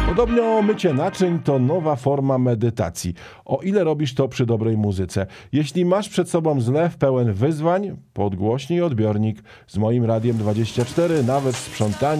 Podobno mycie naczyń to nowa forma medytacji, o ile robisz to przy dobrej muzyce. Jeśli masz przed sobą zlew pełen wyzwań, podgłośnij odbiornik z moim Radiem 24, nawet sprzątanie